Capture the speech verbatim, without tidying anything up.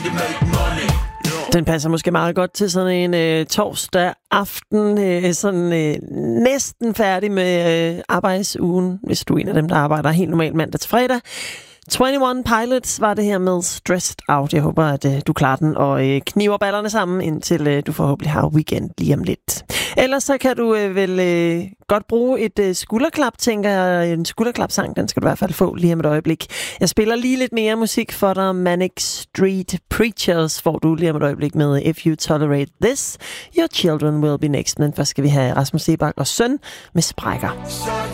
Den passer måske meget godt til sådan en øh, torsdag aften, øh, sådan øh, næsten færdig med øh, arbejdsugen, hvis du er en af dem, der arbejder helt normalt mandag til fredag. enogtyve Pilots var det her med Stressed Out. Jeg håber, at øh, du klarer den og øh, kniver ballerne sammen, indtil øh, du forhåbentlig har weekend lige om lidt. Ellers så kan du øh, vel øh, godt bruge et øh, skulderklap, tænker jeg. En skulderklapsang, den skal du i hvert fald få lige om et øjeblik. Jeg spiller lige lidt mere musik for dig. Manic Street Preachers får du lige om et øjeblik med If You Tolerate This, Your Children Will Be Next. Men først skal vi have Rasmus Seebach og Søn med Sprækker.